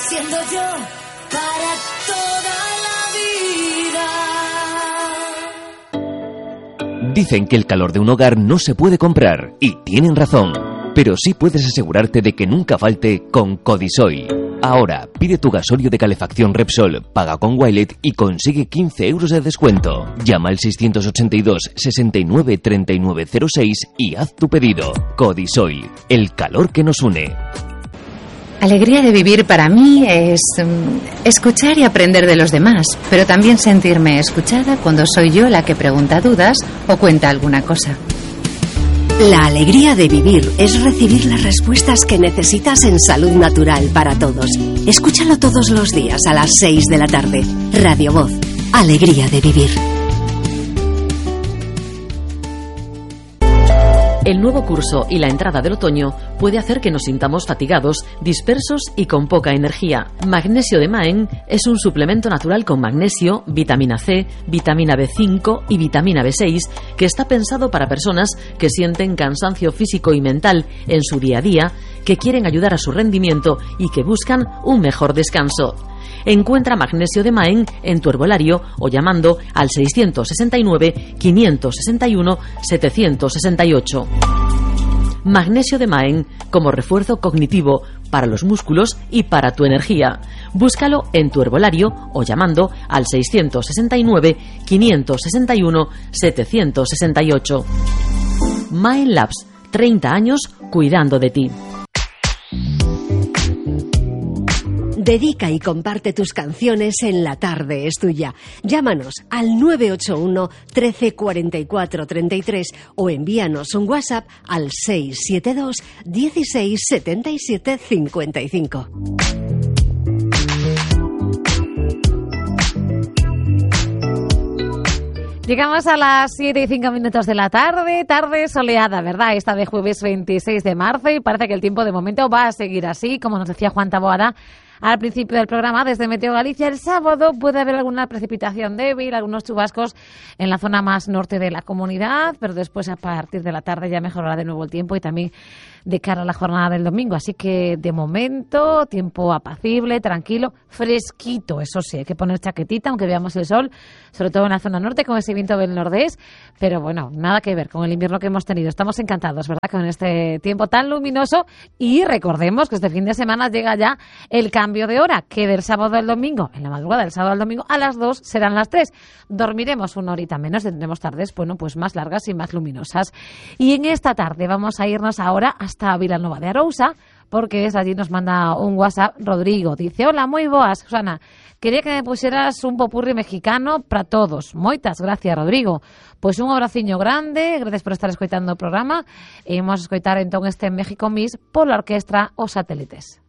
siendo yo para toda la vida. Dicen que el calor de un hogar no se puede comprar, y tienen razón. Pero sí puedes asegurarte de que nunca falte con Codisoy. Ahora, pide tu gasolio de calefacción Repsol, paga con Wilet y consigue 15 euros de descuento. Llama al 682 69 3906 y haz tu pedido. Codisoy, el calor que nos une. Alegría de vivir para mí es escuchar y aprender de los demás, pero también sentirme escuchada cuando soy yo la que pregunta dudas o cuenta alguna cosa. La alegría de vivir es recibir las respuestas que necesitas en Salud Natural para Todos. Escúchalo todos los días a las 6 de la tarde. Radio Voz. Alegría de vivir. El nuevo curso y la entrada del otoño puede hacer que nos sintamos fatigados, dispersos y con poca energía. Magnesio de Maen es un suplemento natural con magnesio, vitamina C, vitamina B5 y vitamina B6 que está pensado para personas que sienten cansancio físico y mental en su día a día, que quieren ayudar a su rendimiento y que buscan un mejor descanso. Encuentra magnesio de Maen en tu herbolario o llamando al 669 561 768. Magnesio de Maen como refuerzo cognitivo para los músculos y para tu energía. Búscalo en tu herbolario o llamando al 669 561 768. Maen Labs, 30 años cuidando de ti. Dedica y comparte tus canciones en La Tarde es Tuya. Llámanos al 981 13 44 33 o envíanos un WhatsApp al 672 16 77 55. Llegamos a las 7:05 de la tarde, tarde soleada, ¿verdad? Esta de jueves 26 de marzo y parece que el tiempo de momento va a seguir así, como nos decía Juan Taboada al principio del programa desde Meteo Galicia. El sábado puede haber alguna precipitación débil, algunos chubascos en la zona más norte de la comunidad, pero después a partir de la tarde ya mejorará de nuevo el tiempo y también de cara a la jornada del domingo. Así que de momento tiempo apacible, tranquilo, fresquito, eso sí, hay que poner chaquetita aunque veamos el sol, sobre todo en la zona norte con ese viento del nordés, pero bueno, nada que ver con el invierno que hemos tenido. Estamos encantados, ¿verdad?, con este tiempo tan luminoso y recordemos que este fin de semana llega ya el cambio de hora, que del sábado al domingo, en la madrugada del sábado al domingo, a las 2 serán las 3. Dormiremos una horita menos, tendremos tardes, bueno, pues más largas y más luminosas. Y en esta tarde vamos a irnos ahora hasta Vilanova de Arousa, porque desde allí nos manda un WhatsApp Rodrigo. Dice: hola, moi boas, Susana. Quería que me pusieras un popurri mexicano para todos. Moitas gracias, Rodrigo. Pois un abraciño grande, gracias por estar escoitando o programa. E imos escoitar entón este México Miss pola orquestra Os Satélites.